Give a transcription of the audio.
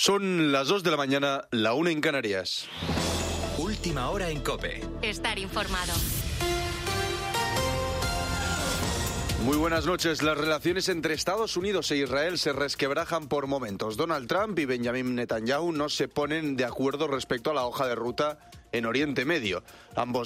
Son las 2 de la mañana, la 1 en Canarias. Última hora en COPE. Estar informado. Muy buenas noches. Las relaciones entre Estados Unidos e Israel se resquebrajan por momentos. Donald Trump y Benjamin Netanyahu no se ponen de acuerdo respecto a la hoja de ruta en Oriente Medio. Ambos